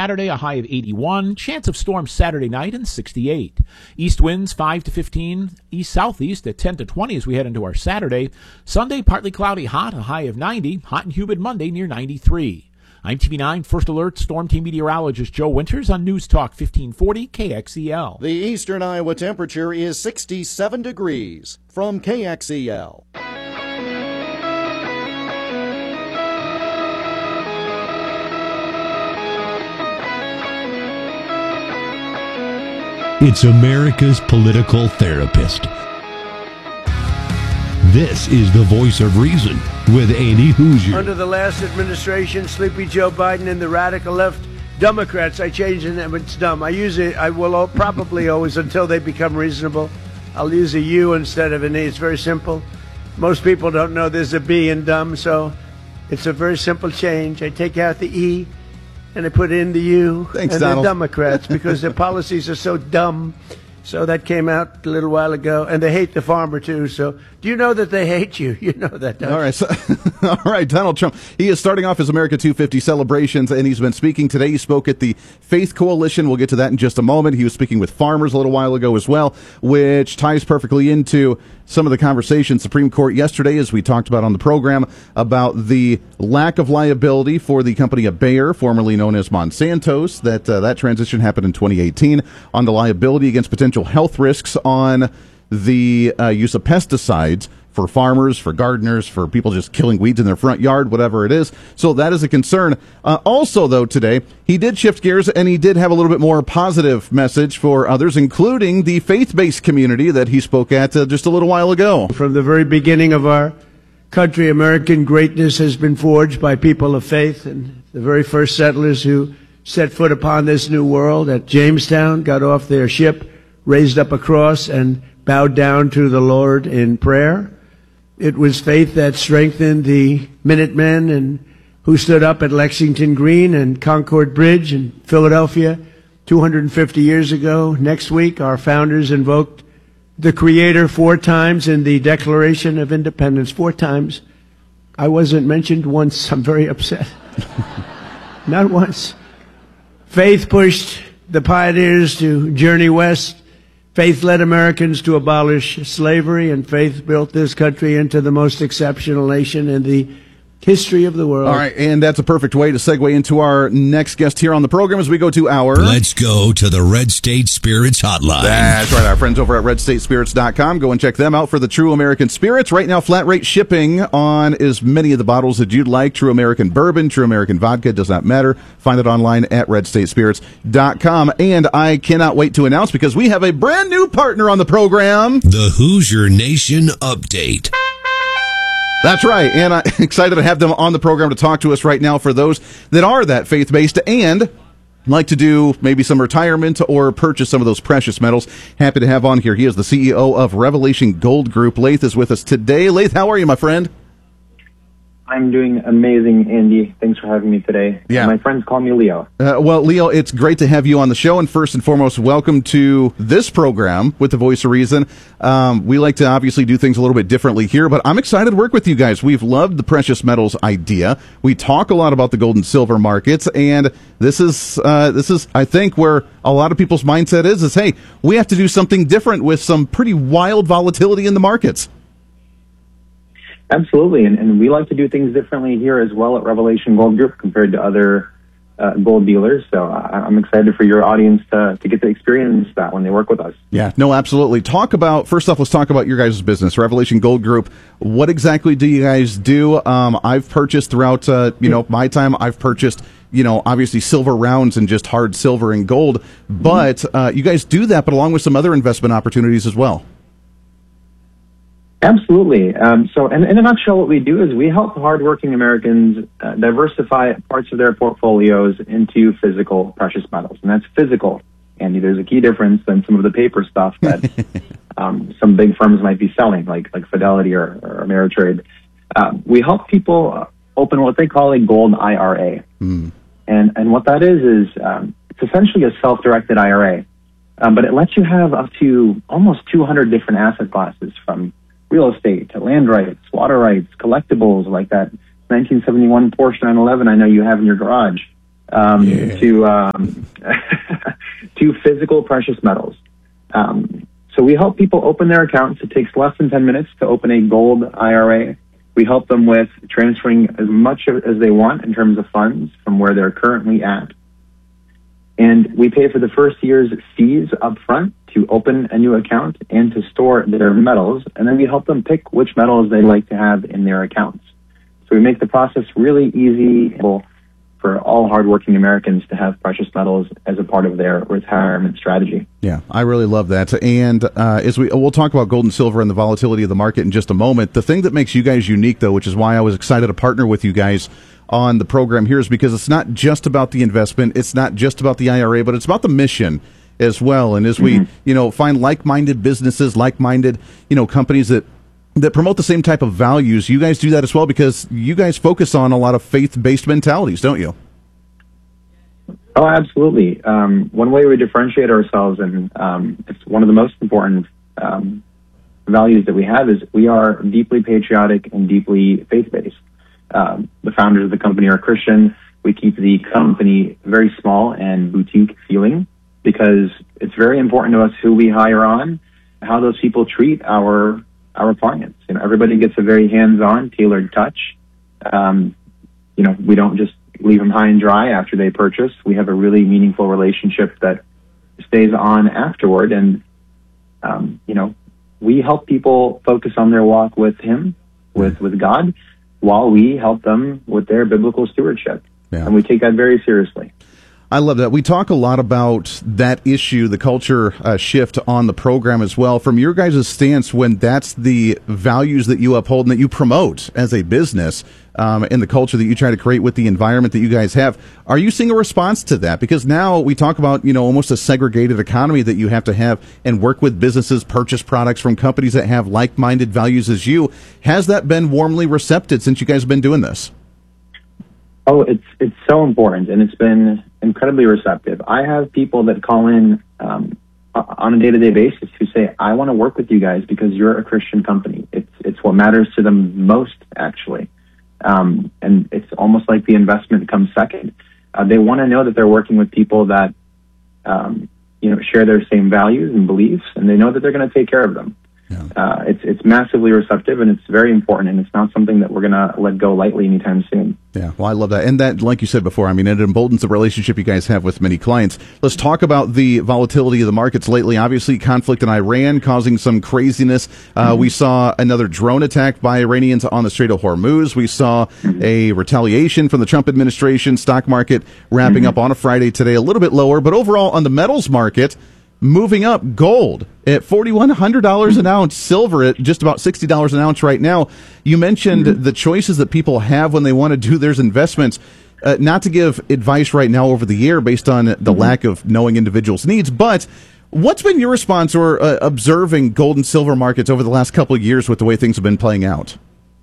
Saturday, a high of 81. Chance of storms Saturday night, and 68. East winds 5 to 15. East-southeast at 10 to 20 as we head into our Saturday. Sunday, partly cloudy, hot, a high of 90. Hot and humid Monday near 93. I'm TV9 First Alert Storm Team meteorologist Joe Winters on News Talk 1540 KXEL. The eastern Iowa temperature is 67 degrees. From KXEL. It's America's political therapist. This is the voice of reason with Andy Hoosier. Under the last administration, Sleepy Joe Biden and the radical left Democrats, I changed the name. It's dumb. I will probably always, until they become reasonable, I'll use a U instead of an E. It's very simple. Most people don't know there's a B in dumb, so it's a very simple change. I take out the E and I put in the U. Thanks, and Donald. the Democrats, because their policies are so dumb. So that came out a little while ago, and they hate the farmer too. So do you know that they hate you? You know that, don't you? All right, all right. Donald Trump. He is starting off his America 250 celebrations, and he's been speaking today. He spoke at the Faith Coalition. We'll get to that in just a moment. He was speaking with farmers a little while ago as well, which ties perfectly into some of the conversation Supreme Court yesterday, as we talked about on the program, about the lack of liability for the company of Bayer, formerly known as Monsanto's. That transition happened in 2018 on the liability against potential health risks on the use of pesticides for farmers, for gardeners, for people just killing weeds in their front yard, whatever it is. So that is a concern. Also, though, today, he did shift gears, and he did have a little bit more positive message for others, including the faith-based community that he spoke at just a little while ago. From the very beginning of our country, American greatness has been forged by people of faith, and the very first settlers who set foot upon this new world at Jamestown got off their ship, raised up a cross, and bowed down to the Lord in prayer. It was faith that strengthened the Minutemen and who stood up at Lexington Green and Concord Bridge in Philadelphia 250 years ago. Next week, our founders invoked the Creator 4 times in the Declaration of Independence. 4 times. I wasn't mentioned once. I'm very upset. Not once. Faith pushed the pioneers to journey west. Faith led Americans to abolish slavery, and faith built this country into the most exceptional nation in the history of the world. All right, and that's a perfect way to segue into our next guest here on the program as we go to our... Let's go to the Red State Spirits Hotline. That's right, our friends over at RedStateSpirits.com. Go and check them out for the True American Spirits. Right now, flat rate shipping on as many of the bottles that you'd like. True American Bourbon, True American Vodka, does not matter. Find it online at RedStateSpirits.com. And I cannot wait to announce, because we have a brand new partner on the program. The Hoosier Nation Update. That's right, and I'm excited to have them on the program to talk to us right now for those that are that faith-based and like to do maybe some retirement or purchase some of those precious metals. Happy to have on here. He is the CEO of Revelation Gold Group. Laith is with us today. Laith, how are you, my friend? I'm doing amazing, Andy. Thanks for having me today. Yeah. My friends call me Leo. Well, Leo, it's great to have you on the show. And first and foremost, welcome to this program with the Voice of Reason. We like to obviously do things a little bit differently here, but I'm excited to work with you guys. We've loved the precious metals idea. We talk a lot about the gold and silver markets, and this is I think where a lot of people's mindset is hey, we have to do something different with some pretty wild volatility in the markets. Absolutely, and we like to do things differently here as well at Revelation Gold Group compared to other gold dealers. So I'm excited for your audience to get to experience that when they work with us. Yeah, no, absolutely. First off, let's talk about your guys' business, Revelation Gold Group. What exactly do you guys do? I've purchased throughout my time, I've purchased obviously silver rounds and just hard silver and gold, but you guys do that, but along with some other investment opportunities as well. Absolutely. So in a nutshell, what we do is we help hardworking Americans diversify parts of their portfolios into physical precious metals. And that's physical, Andy. There's a key difference than some of the paper stuff that some big firms might be selling, like Fidelity or Ameritrade. We help people open what they call a gold IRA. And what that is it's essentially a self-directed IRA. But it lets you have up to almost 200 different asset classes, from real estate to land rights, water rights, collectibles like that 1971 Porsche 911 I know you have in your garage, to physical precious metals. So we help people open their accounts. It takes less than 10 minutes to open a gold IRA. We help them with transferring as much as they want in terms of funds from where they're currently at. And we pay for the first year's fees up front to open a new account and to store their metals. And then we help them pick which metals they like to have in their accounts. So we make the process really easy for all hardworking Americans to have precious metals as a part of their retirement strategy. Yeah, I really love that. And as we'll talk about gold and silver and the volatility of the market in just a moment. The thing that makes you guys unique, though, which is why I was excited to partner with you guys on the program here, is because it's not just about the investment, it's not just about the IRA, but it's about the mission as well. And as we, find like-minded businesses, like-minded, companies that promote the same type of values, you guys do that as well, because you guys focus on a lot of faith-based mentalities, don't you? Oh, absolutely. One way we differentiate ourselves, and it's one of the most important values that we have, is we are deeply patriotic and deeply faith-based. The founders of the company are Christian. We keep the company very small and boutique feeling because it's very important to us who we hire on, how those people treat our clients. Everybody gets a very hands-on, tailored touch. We don't just leave them high and dry after they purchase. We have a really meaningful relationship that stays on afterward. And, we help people focus on their walk with Him, with God, while we help them with their biblical stewardship. Yeah. And we take that very seriously. I love that. We talk a lot about that issue, the culture shift on the program as well. From your guys' stance, when that's the values that you uphold and that you promote as a business, and the culture that you try to create with the environment that you guys have, are you seeing a response to that? Because now we talk about, almost a segregated economy that you have to have and work with businesses, purchase products from companies that have like-minded values as you. Has that been warmly recepted since you guys have been doing this? Oh, it's so important, and it's been incredibly receptive. I have people that call in on a day-to-day basis who say, I want to work with you guys because you're a Christian company. It's what matters to them most, actually. And it's almost like the investment comes second. They want to know that they're working with people that, share their same values and beliefs, and they know that they're going to take care of them. Yeah. It's massively receptive, and it's very important, and it's not something that we're going to let go lightly anytime soon. Yeah, well, I love that. And that, like you said before, it emboldens the relationship you guys have with many clients. Let's talk about the volatility of the markets lately. Obviously, conflict in Iran causing some craziness. We saw another drone attack by Iranians on the Strait of Hormuz. We saw a retaliation from the Trump administration. Stock market wrapping up on a Friday today, a little bit lower. But overall, on the metals market, moving up, gold at $4,100 an ounce, silver at just about $60 an ounce right now. You mentioned the choices that people have when they want to do their investments. Not to give advice right now over the air based on the lack of knowing individuals' needs, but what's been your response or observing gold and silver markets over the last couple of years with the way things have been playing out?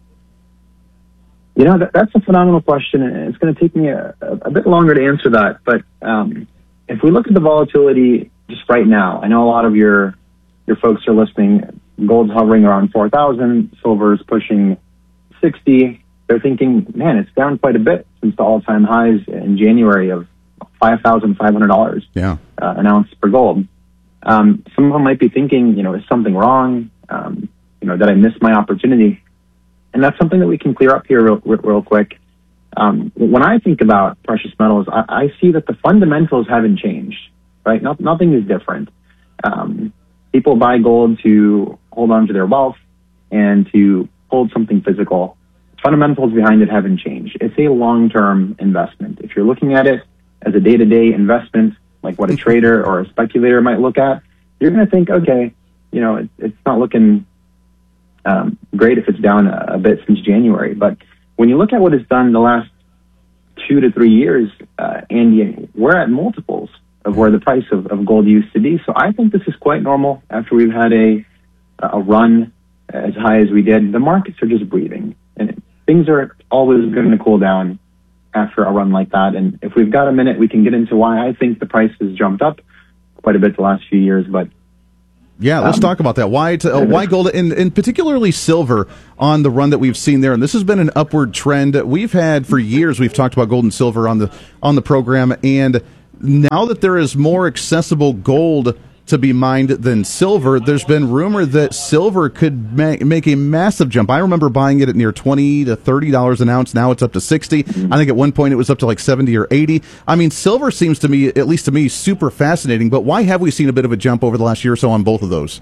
That's a phenomenal question, and it's going to take me a bit longer to answer that. But if we look at the volatility just right now, I know a lot of your folks are listening. Gold's hovering around 4,000, silver's pushing 60. They're thinking, man, it's down quite a bit since the all-time highs in January of $5,500 an ounce for gold. Some of them might be thinking, is something wrong? Did I miss my opportunity? And that's something that we can clear up here real quick. When I think about precious metals, I see that the fundamentals haven't changed, right? Nothing is different. People buy gold to hold on to their wealth and to hold something physical. Fundamentals behind it haven't changed. It's a long-term investment. If you're looking at it as a day-to-day investment, like what a trader or a speculator might look at, you're going to think, okay, it's not looking great if it's down a bit since January. But when you look at what it's done the last 2 to 3 years, Andy, we're at multiples of where the price of gold used to be. So I think this is quite normal after we've had a run as high as we did. The markets are just breathing, and things are always going to cool down after a run like that. And if we've got a minute, we can get into why I think the price has jumped up quite a bit the last few years. But Yeah, let's talk about that. Why gold, and particularly silver on the run that we've seen there? And this has been an upward trend we've had for years. We've talked about gold and silver on the program, and now that there is more accessible gold to be mined than silver, there's been rumor that silver could make a massive jump. I remember buying it at near $20 to $30 an ounce. Now it's up to $60. I think at one point it was up to like 70 or 80. I mean, silver seems to me, at least to me, super fascinating. But why have we seen a bit of a jump over the last year or so on both of those?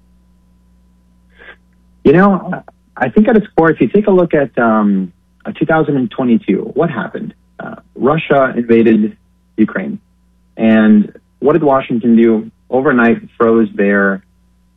You know, I think at its core, if you take a look at 2022, what happened? Russia invaded Ukraine. And what did Washington do? Overnight froze the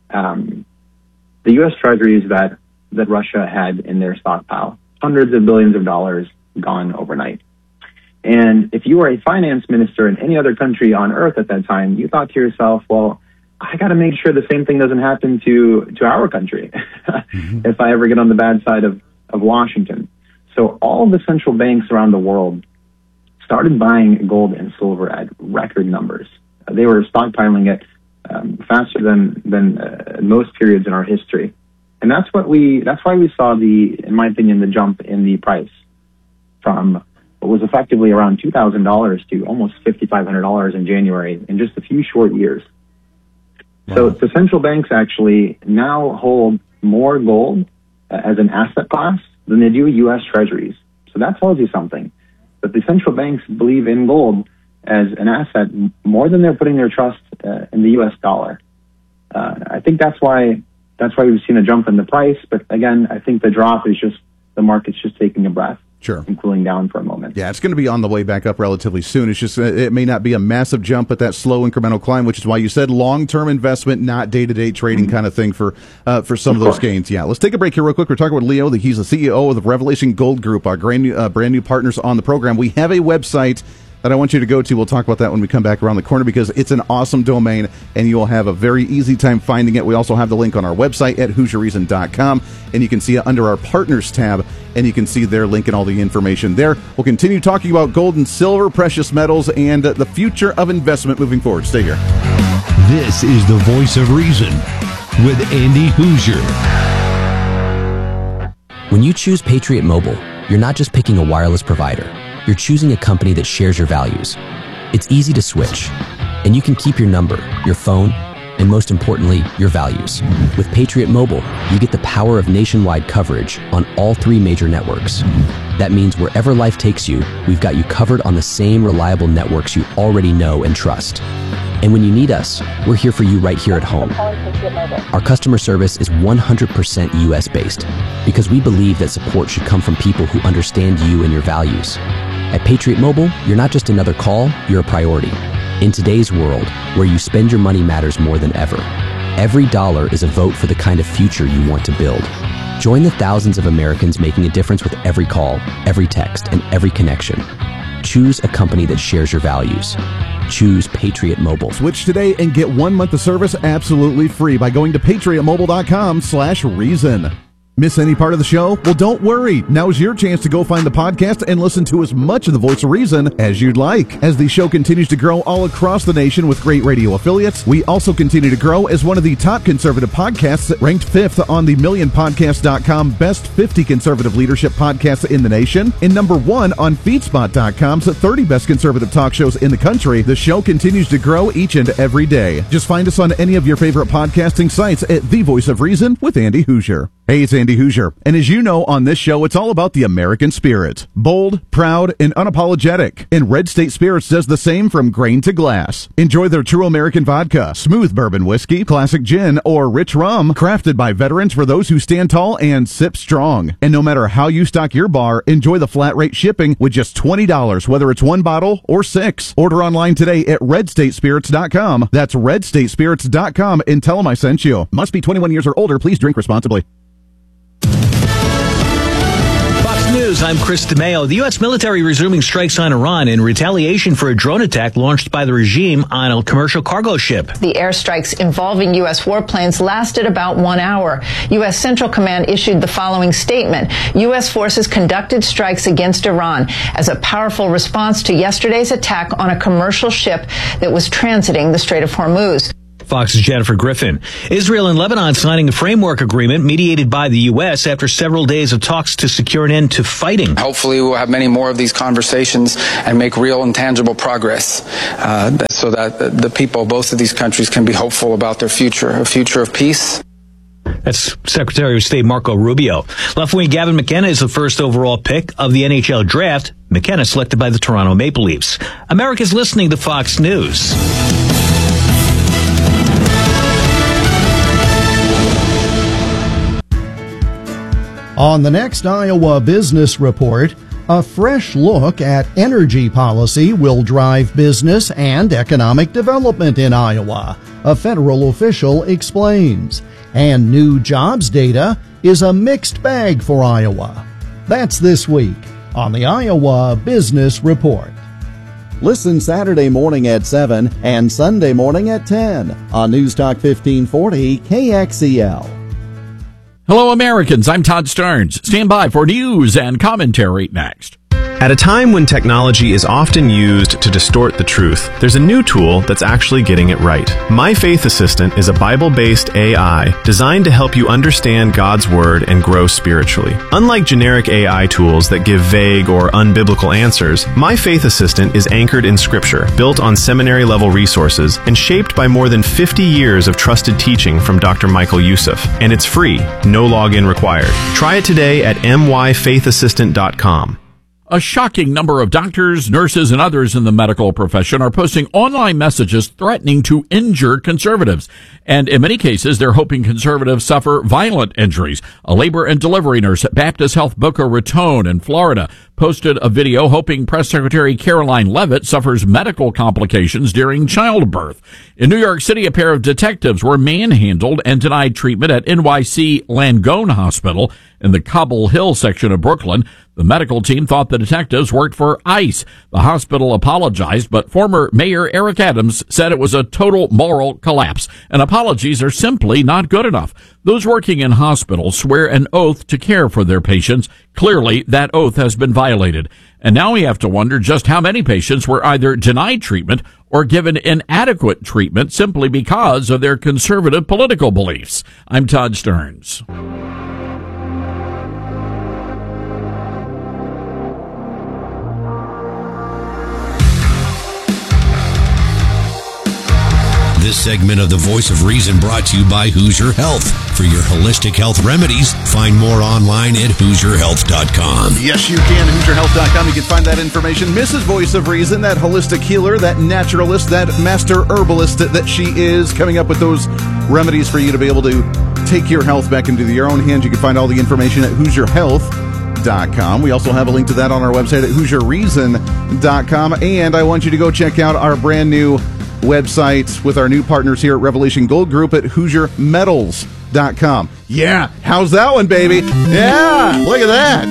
U.S. treasuries that Russia had in their stockpile. Hundreds of billions of dollars gone overnight. And if you were a finance minister in any other country on earth at that time, you thought to yourself, well, I got to make sure the same thing doesn't happen to our country if I ever get on the bad side of Washington. So all the central banks around the world started buying gold and silver at record numbers. They were stockpiling it faster than most periods in our history, and that's why we saw in my opinion, the jump in the price from what was effectively around $2,000 to almost $5,500 in January in just a few short years. Wow. So the central banks actually now hold more gold as an asset class than they do U.S. treasuries. So that tells you something. But the central banks believe in gold as an asset more than they're putting their trust in the U.S. dollar. I think that's why we've seen a jump in the price. But again, I think the drop is just the market's just taking a breath. Sure. And cooling down for a moment. Yeah, it's going to be on the way back up relatively soon. It's just, it may not be a massive jump, but that slow incremental climb, which is why you said long-term investment, not day-to-day trading kind of thing for some of those gains. Yeah, let's take a break here real quick. We're talking with Leo. He's the CEO of the Revelation Gold Group, our brand new partners on the program. We have a website that I want you to go to. We'll talk about that when we come back around the corner because it's an awesome domain and you will have a very easy time finding it. We also have the link on our website at HoosierReason.com, and you can see it under our partners tab, and you can see their link and all the information there. We'll continue talking about gold and silver, precious metals, and the future of investment moving forward. Stay here. This is the Voice of Reason with Andy Hoosier. When you choose Patriot Mobile, you're not just picking a wireless provider. You're choosing a company that shares your values. It's easy to switch, and you can keep your number, your phone, and most importantly, your values. With Patriot Mobile, you get the power of nationwide coverage on all 3 major networks. That means wherever life takes you, we've got you covered on the same reliable networks you already know and trust. And when you need us, we're here for you right here at home. Our customer service is 100% US-based because we believe that support should come from people who understand you and your values. At Patriot Mobile, you're not just another call, you're a priority. In today's world, where you spend your money matters more than ever, every dollar is a vote for the kind of future you want to build. Join the thousands of Americans making a difference with every call, every text, and every connection. Choose a company that shares your values. Choose Patriot Mobile. Switch today and get 1 month of service absolutely free by going to patriotmobile.com/reason. Miss any part of the show? Well, don't worry. Now's your chance to go find the podcast and listen to as much of the Voice of Reason as you'd like. As the show continues to grow all across the nation with great radio affiliates, we also continue to grow as one of the top conservative podcasts, ranked 5th on the MillionPodcast.com Best 50 Conservative Leadership Podcasts in the nation, and number 1 on FeedSpot.com's 30 Best Conservative Talk Shows in the country. The show continues to grow each and every day. Just find us on any of your favorite podcasting sites at The Voice of Reason with Andy Hoosier. Hey, it's Andy Hoosier, and as you know, on this show, it's all about the American spirit. Bold, proud, and unapologetic. And Red State Spirits does the same from grain to glass. Enjoy their true American vodka, smooth bourbon whiskey, classic gin, or rich rum, crafted by veterans for those who stand tall and sip strong. And no matter how you stock your bar, enjoy the flat rate shipping with just $20, whether it's 1 bottle or 6. Order online today at redstatespirits.com. That's redstatespirits.com, and tell them I sent you. Must be 21 years or older. Please drink responsibly. News, I'm Chris DeMeo. The U.S. military resuming strikes on Iran in retaliation for a drone attack launched by the regime on a commercial cargo ship. The airstrikes involving U.S. warplanes lasted about 1 hour. U.S. Central Command issued the following statement. U.S. forces conducted strikes against Iran as a powerful response to yesterday's attack on a commercial ship that was transiting the Strait of Hormuz. Fox's Jennifer Griffin. Israel and Lebanon signing a framework agreement mediated by the U.S. after several days of talks to secure an end to fighting. Hopefully we'll have many more of these conversations and make real and tangible progress so that the people of both of these countries can be hopeful about their future, a future of peace. That's Secretary of State Marco Rubio. Left wing Gavin McKenna is the first overall pick of the NHL draft. McKenna selected by the Toronto Maple Leafs. America's listening to Fox News. On the next Iowa Business Report, a fresh look at energy policy will drive business and economic development in Iowa, a federal official explains. And new jobs data is a mixed bag for Iowa. That's this week on the Iowa Business Report. Listen Saturday morning at 7 and Sunday morning at 10 on News Talk 1540 KXEL. Hello, Americans. I'm Todd Stearns. Stand by for news and commentary next. At a time when technology is often used to distort the truth, there's a new tool that's actually getting it right. My Faith Assistant is a Bible-based AI designed to help you understand God's Word and grow spiritually. Unlike generic AI tools that give vague or unbiblical answers, My Faith Assistant is anchored in Scripture, built on seminary-level resources, and shaped by more than 50 years of trusted teaching from Dr. Michael Youssef. And it's free, no login required. Try it today at myfaithassistant.com. A shocking number of doctors, nurses, and others in the medical profession are posting online messages threatening to injure conservatives. And in many cases, they're hoping conservatives suffer violent injuries. A labor and delivery nurse at Baptist Health Boca Raton in Florida posted a video hoping Press Secretary Caroline Leavitt suffers medical complications during childbirth. In New York City, a pair of detectives were manhandled and denied treatment at NYC Langone Hospital in the Cobble Hill section of Brooklyn. The medical team thought the detectives worked for ICE. The hospital apologized, but former Mayor Eric Adams said it was a total moral collapse, and apologies are simply not good enough. Those working in hospitals swear an oath to care for their patients. Clearly, that oath has been violated. And now we have to wonder just how many patients were either denied treatment or given inadequate treatment simply because of their conservative political beliefs. I'm Todd Stearns. This segment of The Voice of Reason brought to you by Hoosier Health. For your holistic health remedies, find more online at HoosierHealth.com. Yes, you can. HoosierHealth.com. You can find that information. Mrs. Voice of Reason, that holistic healer, that naturalist, that master herbalist that she is, coming up with those remedies for you to be able to take your health back into your own hands. You can find all the information at HoosierHealth.com. We also have a link to that on our website at HoosierReason.com. And I want you to go check out our brand new website with our new partners here at Revelation Gold Group at HoosierMetals.com. Yeah, how's that one, baby? Yeah, look at that.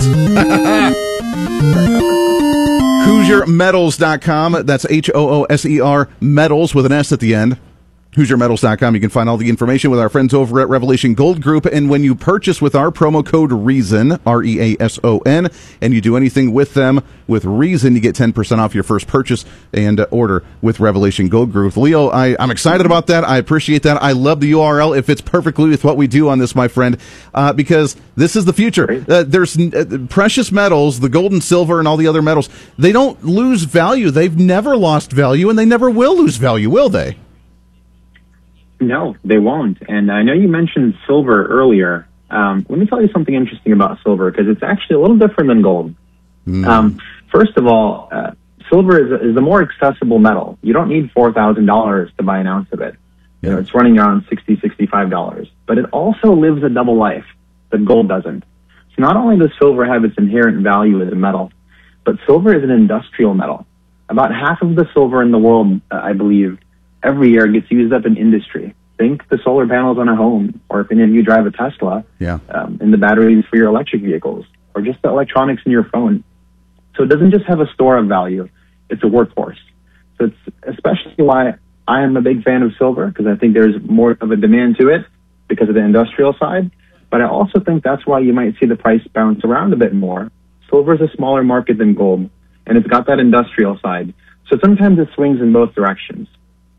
HoosierMetals.com. That's HOOSER Metals with an S at the end. HoosierMetals.com. You can find all the information with our friends over at Revelation Gold Group. And when you purchase with our promo code REASON, REASON, and you do anything with them with Reason, you get 10% off your first purchase and order with Revelation Gold Group. Leo, I'm excited about that. I appreciate that. I love the URL. It fits perfectly with what we do on this, my friend, because this is the future. There's precious metals, the gold and silver and all the other metals. They don't lose value. They've never lost value, and they never will lose value, will they? No, they won't. And I know you mentioned silver earlier. Let me tell you something interesting about silver, because it's actually a little different than gold. First of all, silver is a more accessible metal. You don't need $4,000 to buy an ounce of it. You know, it's running around $60, $65. But it also lives a double life that gold doesn't. So not only does silver have its inherent value as a metal, but silver is an industrial metal. About half of the silver in the world, I believe, every year gets used up in industry. Think the solar panels on a home, or if any of you drive a Tesla, and the batteries for your electric vehicles, or just the electronics in your phone. So it doesn't just have a store of value, it's a workhorse. So it's especially why I am a big fan of silver, because I think there's more of a demand to it because of the industrial side. But I also think that's why you might see the price bounce around a bit more. Silver is a smaller market than gold, and it's got that industrial side. So sometimes it swings in both directions. But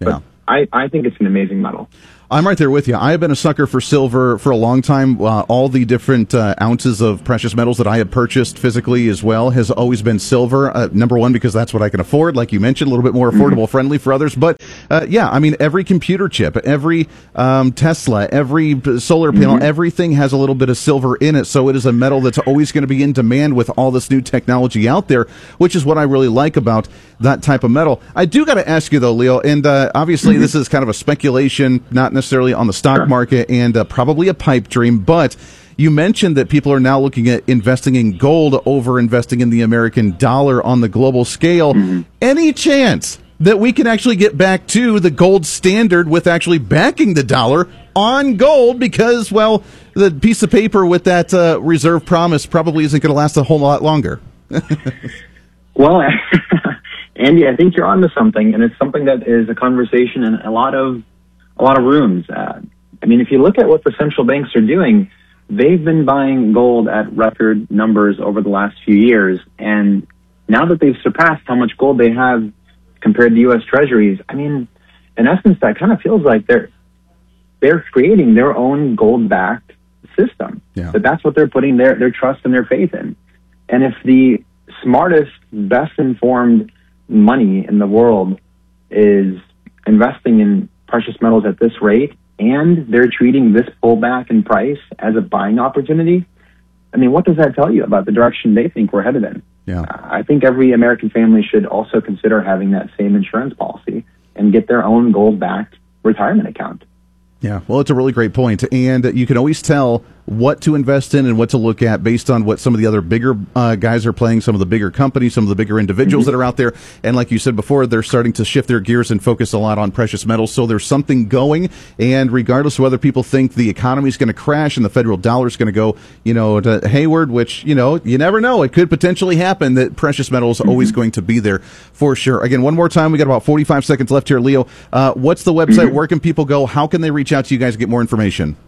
I think it's an amazing metal. I'm right there with you. I have been a sucker for silver for a long time. All the different ounces of precious metals that I have purchased physically as well has always been silver. Number one, because that's what I can afford, like you mentioned, a little bit more affordable, friendly for others. But yeah, I mean, every computer chip, every Tesla, every solar panel, everything has a little bit of silver in it. So it is a metal that's always going to be in demand with all this new technology out there, which is what I really like about that type of metal. I do got to ask you, though, Leo, and obviously this is kind of a speculation, not necessarily on the stock market, and probably a pipe dream, but you mentioned that people are now looking at investing in gold over investing in the American dollar on the global scale. Any chance that we can actually get back to the gold standard with actually backing the dollar on gold? Because, well, the piece of paper with that reserve promise probably isn't going to last a whole lot longer. Well, Andy, I think you're onto something, and it's something that is a conversation in a lot of rooms. I mean, if you look at what the central banks are doing, they've been buying gold at record numbers over the last few years, and now that they've surpassed how much gold they have compared to U.S. Treasuries, I mean, in essence, that kind of feels like they're creating their own gold-backed system. Yeah. But that's what they're putting their trust and their faith in. And if the smartest, best-informed money in the world is investing in precious metals at this rate, and they're treating this pullback in price as a buying opportunity, I mean, what does that tell you about the direction they think we're headed in? Yeah. I think every American family should also consider having that same insurance policy and get their own gold-backed retirement account. Yeah, well, it's a really great point, and you can always tell what to invest in and what to look at based on what some of the other bigger guys are playing, some of the bigger companies, some of the bigger individuals that are out there. And like you said before, they're starting to shift their gears and focus a lot on precious metals. So there's something going, and regardless of whether people think the economy is going to crash and the federal dollar is going to go, to hayward, which, you never know. It could potentially happen. That precious metal is always going to be there for sure. Again, one more time, we got about 45 seconds left here. Leo, what's the website? Where can people go? How can they reach out to you guys to get more information?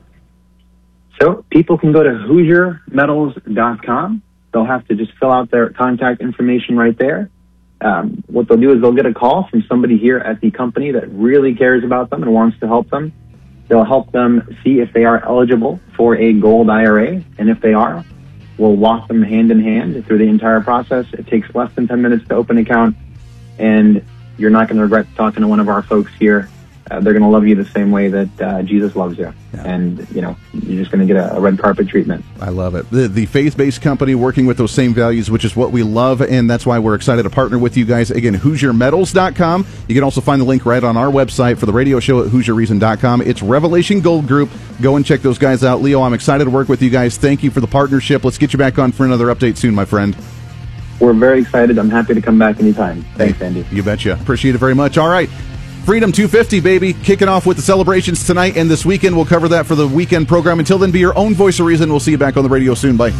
So people can go to HoosierMetals.com. They'll have to just fill out their contact information right there. What they'll do is they'll get a call from somebody here at the company that really cares about them and wants to help them. They'll help them see if they are eligible for a gold IRA, and if they are, we'll walk them hand in hand through the entire process. It takes less than 10 minutes to open an account, and you're not going to regret talking to one of our folks here. They're going to love you the same way that Jesus loves you. Yeah. And, you're just going to get a red carpet treatment. I love it. The faith-based company working with those same values, which is what we love, and that's why we're excited to partner with you guys. Again, HoosierMetals.com. You can also find the link right on our website for the radio show at HoosierReason.com. It's Revelation Gold Group. Go and check those guys out. Leo, I'm excited to work with you guys. Thank you for the partnership. Let's get you back on for another update soon, my friend. We're very excited. I'm happy to come back anytime. Thanks, Andy. You betcha. Appreciate it very much. All right. Freedom 250, baby. Kicking off with the celebrations tonight and this weekend. We'll cover that for the weekend program. Until then, be your own voice of reason. We'll see you back on the radio soon. Bye.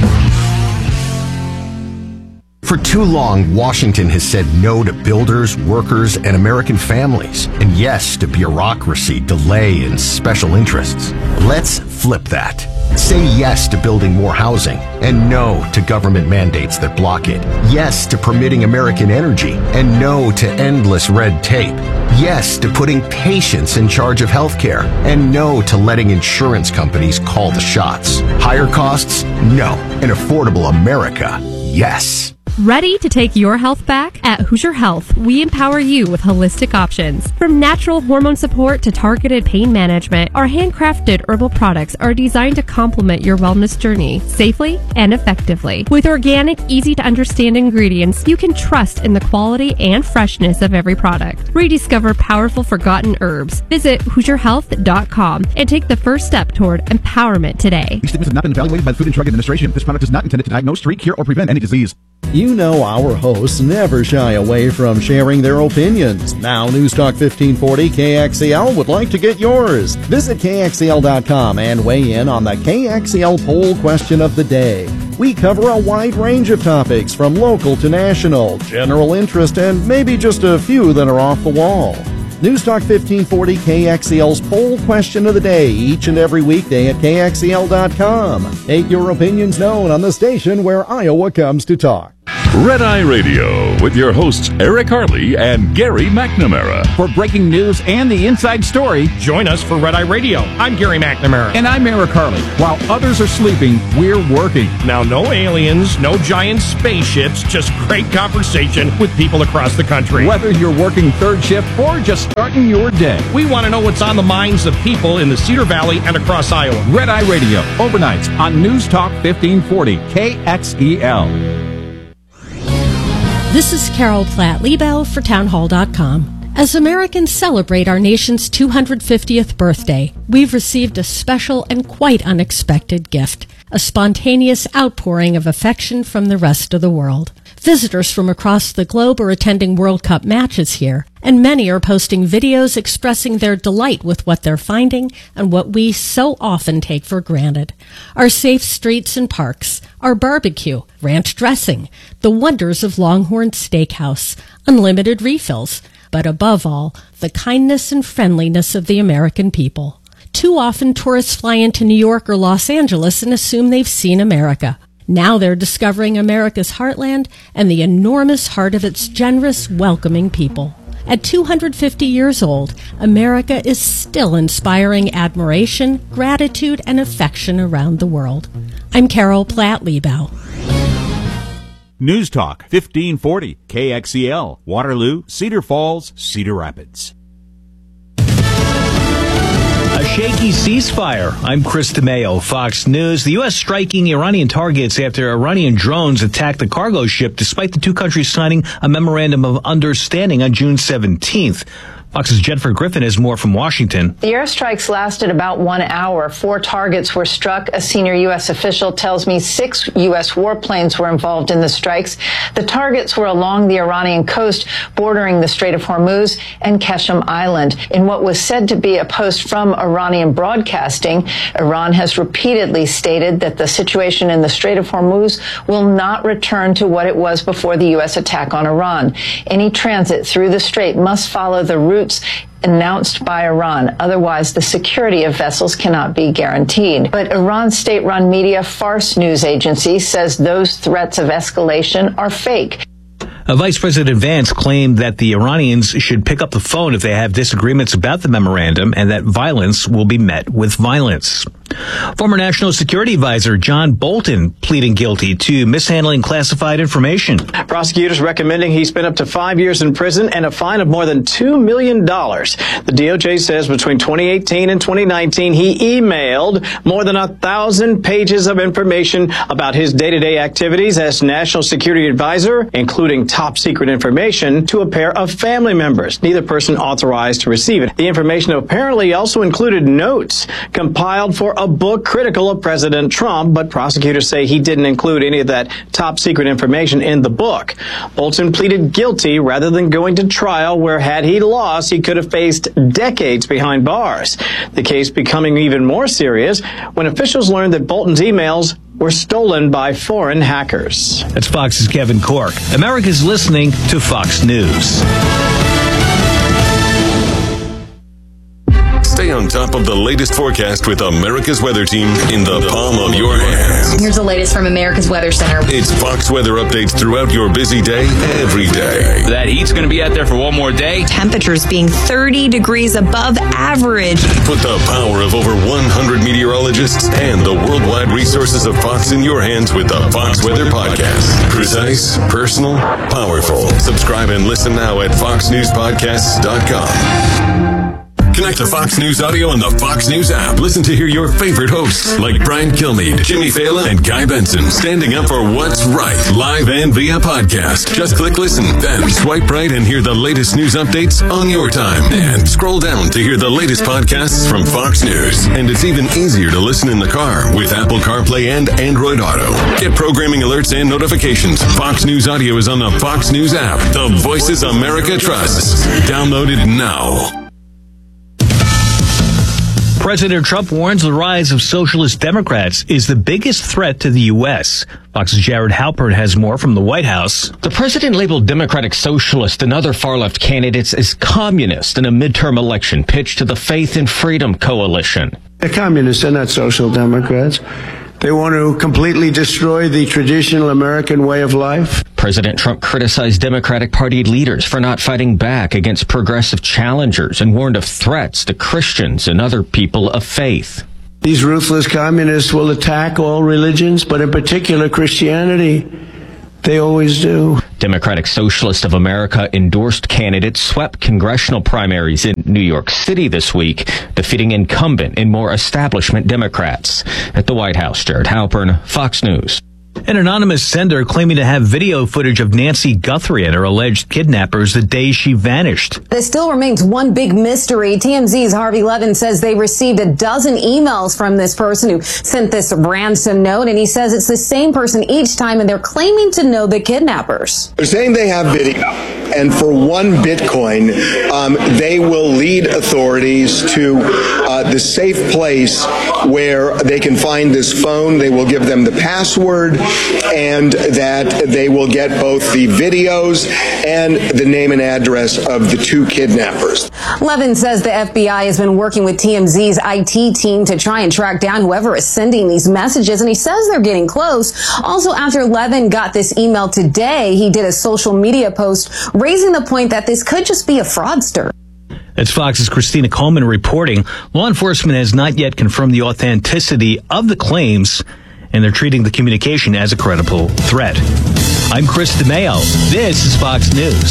For too long, Washington has said no to builders, workers, and American families, and yes to bureaucracy, delay, and special interests. Let's flip that. Say yes to building more housing, and no to government mandates that block it. Yes to permitting American energy, and no to endless red tape. Yes to putting patients in charge of healthcare, and no to letting insurance companies call the shots. Higher costs? No. An affordable America? Yes. Ready to take your health back? At Hoosier Health, we empower you with holistic options. From natural hormone support to targeted pain management, our handcrafted herbal products are designed to complement your wellness journey safely and effectively. With organic, easy-to-understand ingredients, you can trust in the quality and freshness of every product. Rediscover powerful forgotten herbs. Visit HoosierHealth.com and take the first step toward empowerment today. These statements have not been evaluated by the Food and Drug Administration. This product is not intended to diagnose, treat, cure, or prevent any disease. You know our hosts never shy away from sharing their opinions. Now, News Talk 1540 KXEL would like to get yours. Visit KXEL.com and weigh in on the KXEL poll question of the day. We cover a wide range of topics from local to national, general interest, and maybe just a few that are off the wall. News Talk 1540 KXEL's poll question of the day each and every weekday at KXEL.com. Make your opinions known on the station where Iowa comes to talk. Red Eye Radio with your hosts Eric Harley and Gary McNamara. For breaking news and the inside story, join us for Red Eye Radio. I'm Gary McNamara. And I'm Eric Harley. While others are sleeping, we're working. Now, no aliens, no giant spaceships, just great conversation with people across the country. Whether you're working third shift or just starting your day, we want to know what's on the minds of people in the Cedar Valley and across Iowa. Red Eye Radio, overnights on News Talk 1540 KXEL. This is Carol Platt-Liebau for townhall.com. As Americans celebrate our nation's 250th birthday, we've received a special and quite unexpected gift, a spontaneous outpouring of affection from the rest of the world. Visitors from across the globe are attending World Cup matches here, and many are posting videos expressing their delight with what they're finding and what we so often take for granted. Our safe streets and parks, our barbecue, ranch dressing, the wonders of Longhorn Steakhouse, unlimited refills, but above all, the kindness and friendliness of the American people. Too often tourists fly into New York or Los Angeles and assume they've seen America. Now they're discovering America's heartland and the enormous heart of its generous, welcoming people. At 250 years old, America is still inspiring admiration, gratitude, and affection around the world. I'm Carol Platt-Liebau. News Talk 1540 KXEL, Waterloo, Cedar Falls, Cedar Rapids. A shaky ceasefire. I'm Chris DeMeo, Fox News. The U.S. striking Iranian targets after Iranian drones attacked the cargo ship despite the two countries signing a memorandum of understanding on June 17th. Fox's Jennifer Griffin has more from Washington. The airstrikes lasted about 1 hour. 4 targets were struck. A senior U.S. official tells me 6 U.S. warplanes were involved in the strikes. The targets were along the Iranian coast, bordering the Strait of Hormuz and Qeshm Island. In what was said to be a post from Iranian broadcasting, Iran has repeatedly stated that the situation in the Strait of Hormuz will not return to what it was before the U.S. attack on Iran. Any transit through the strait must follow the route announced by Iran. Otherwise, the security of vessels cannot be guaranteed. But Iran's state-run media Fars news agency says those threats of escalation are fake. Vice President Vance claimed that the Iranians should pick up the phone if they have disagreements about the memorandum and that violence will be met with violence. Former National Security Advisor John Bolton pleading guilty to mishandling classified information. Prosecutors recommending he spend up to 5 years in prison and a fine of more than $2 million. The DOJ says between 2018 and 2019, he emailed more than 1,000 pages of information about his day-to-day activities as National Security Advisor, including top secret information to a pair of family members, neither person authorized to receive it. The information apparently also included notes compiled for a book critical of President Trump, but prosecutors say he didn't include any of that top secret information in the book. Bolton pleaded guilty rather than going to trial, where had he lost, he could have faced decades behind bars. The case becoming even more serious when officials learned that Bolton's emails were stolen by foreign hackers. That's Fox's Kevin Corke. America's listening to Fox News. Stay on top of the latest forecast with America's Weather Team in the palm of your hands. Here's the latest from America's Weather Center. It's Fox weather updates throughout your busy day, every day. That heat's going to be out there for one more day. Temperatures being 30 degrees above average. Put the power of over 100 meteorologists and the worldwide resources of Fox in your hands with the Fox Weather Podcast. Precise, personal, powerful. Subscribe and listen now at foxnewspodcasts.com. Connect to Fox News Audio on the Fox News app. Listen to hear your favorite hosts like Brian Kilmeade, Jimmy Fallon, and Guy Benson standing up for what's right, live and via podcast. Just click listen, then swipe right and hear the latest news updates on your time. And scroll down to hear the latest podcasts from Fox News. And it's even easier to listen in the car with Apple CarPlay and Android Auto. Get programming alerts and notifications. Fox News Audio is on the Fox News app. The voices America trusts. Download it now. President Trump warns the rise of socialist Democrats is the biggest threat to the U.S. Fox's Jared Halpern has more from the White House. The president labeled Democratic Socialist and other far-left candidates as communist in a midterm election pitch to the Faith and Freedom Coalition. They're communists, they're not social democrats. They want to completely destroy the traditional American way of life. President Trump criticized Democratic Party leaders for not fighting back against progressive challengers and warned of threats to Christians and other people of faith. These ruthless communists will attack all religions, but in particular Christianity. They always do. Democratic Socialist of America endorsed candidates swept congressional primaries in New York City this week, defeating incumbent and more establishment Democrats. At the White House, Jared Halpern, Fox News. An anonymous sender claiming to have video footage of Nancy Guthrie and her alleged kidnappers the day she vanished. There still remains one big mystery. TMZ's Harvey Levin says they received a dozen emails from this person who sent this ransom note, and he says it's the same person each time, and they're claiming to know the kidnappers. They're saying they have video, and for one Bitcoin, they will lead authorities to the safe place where they can find this phone. They will give them the password, and that they will get both the videos and the name and address of the two kidnappers. Levin says the FBI has been working with TMZ's IT team to try and track down whoever is sending these messages, and he says they're getting close. Also, after Levin got this email today, he did a social media post raising the point that this could just be a fraudster. That's Fox's Christina Coleman reporting. Law enforcement has not yet confirmed the authenticity of the claims, and they're treating the communication as a credible threat. I'm Chris DeMeo. This is Fox News.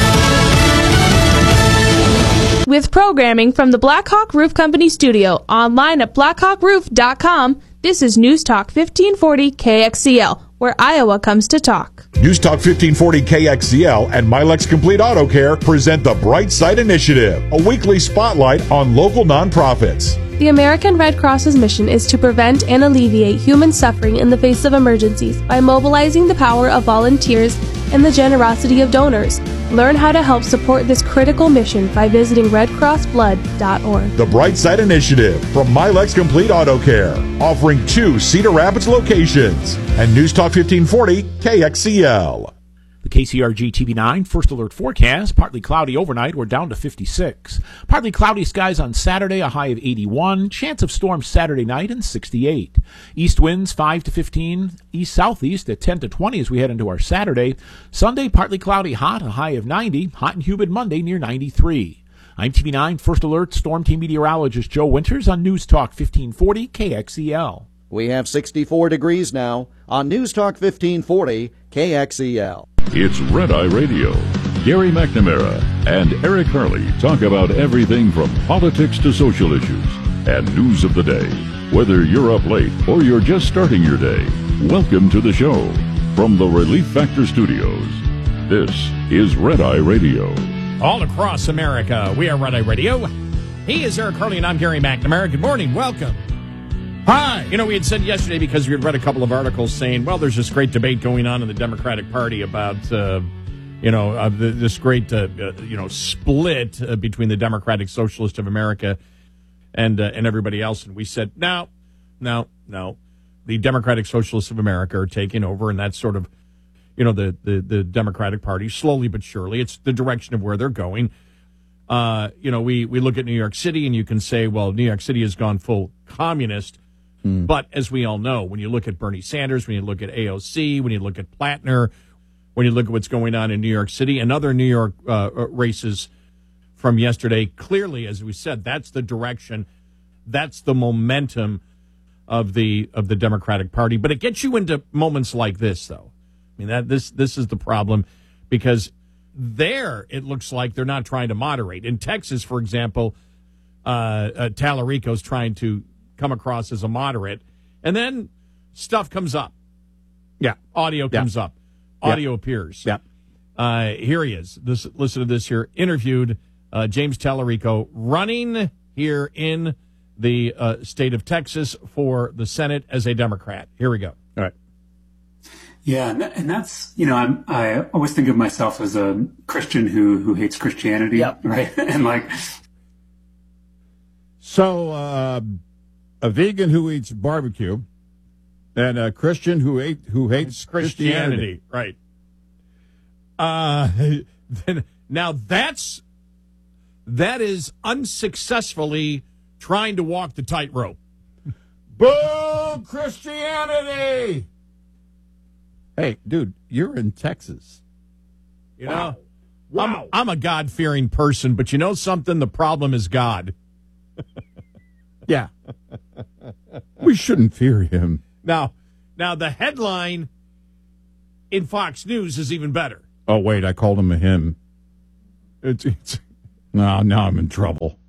With programming from the Blackhawk Roof Company studio, online at blackhawkroof.com, this is News Talk 1540 KXCL, where Iowa comes to talk. News Talk 1540 KXCL and Milex Complete Auto Care present the Bright Side Initiative, a weekly spotlight on local nonprofits. The American Red Cross's mission is to prevent and alleviate human suffering in the face of emergencies by mobilizing the power of volunteers and the generosity of donors. Learn how to help support this critical mission by visiting redcrossblood.org. The Bright Side Initiative from Milex Complete Auto Care, offering 2 Cedar Rapids locations, and News Talk 1540 KXCL. The KCRG TV9 First Alert forecast, partly cloudy overnight. We're down to 56. Partly cloudy skies on Saturday, a high of 81. Chance of storms Saturday night and 68. East winds 5 to 15. East-southeast at 10 to 20 as we head into our Saturday. Sunday, partly cloudy, hot, a high of 90. Hot and humid Monday near 93. I'm TV9 First Alert Storm Team meteorologist Joe Winters on News Talk 1540 KXEL. We have 64 degrees now on News Talk 1540 KXEL. It's Red Eye Radio. Gary McNamara and Eric Harley talk about everything from politics to social issues and news of the day. Whether you're up late or you're just starting your day, welcome to the show. From the Relief Factor Studios, this is Red Eye Radio. All across America, we are Red Eye Radio. He is Eric Harley, and I'm Gary McNamara. Good morning. Welcome. Hi. You know, we had said yesterday, because we had read a couple of articles saying, well, there's this great debate going on in the Democratic Party about, this great, split between the Democratic Socialist of America and everybody else. And we said, no. The Democratic Socialists of America are taking over, and that's sort of, the Democratic Party, slowly but surely. It's the direction of where they're going. We look at New York City, and you can say, well, New York City has gone full communist. But as we all know, when you look at Bernie Sanders, when you look at AOC, when you look at Plattner, when you look at what's going on in New York City and other New York races from yesterday, clearly, as we said, that's the direction, that's the momentum of the Democratic Party. But it gets you into moments like this, though. I mean, this is the problem, because there it looks like they're not trying to moderate. In Texas, for example, Tallarico's trying to come across as a moderate, and then stuff comes up. Yeah. Audio comes up. Audio appears. Yeah. Here he is. Listen to this here. Interviewed James Tallarico, running here in the state of Texas for the Senate as a Democrat. Here we go. All right. Yeah, and that's, I always think of myself as a Christian who hates Christianity, right? And So, a vegan who eats barbecue, and a Christian who hates Christianity. Right. Now that is unsuccessfully trying to walk the tightrope. Boo! No Christianity. Hey, dude, you're in Texas. You know, I'm a God-fearing person, but you know something? The problem is God. Yeah. We shouldn't fear him. Now the headline in Fox News is even better. Oh, wait, I called him a him. It's no, now I'm in trouble.